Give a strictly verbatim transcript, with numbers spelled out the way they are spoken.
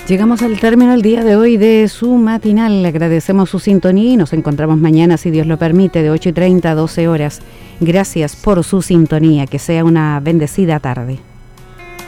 Llegamos al término el día de hoy de su matinal. Le agradecemos su sintonía y nos encontramos mañana, si Dios lo permite, de ocho y treinta a doce horas. Gracias por su sintonía. Que sea una bendecida tarde.